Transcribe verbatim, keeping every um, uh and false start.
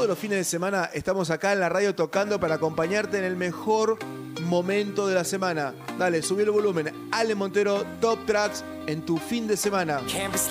todos los fines de semana estamos acá en la radio tocando para acompañarte en el mejor momento de la semana. Dale, subí el volumen. Ale Montero, Top Tracks en tu fin de semana.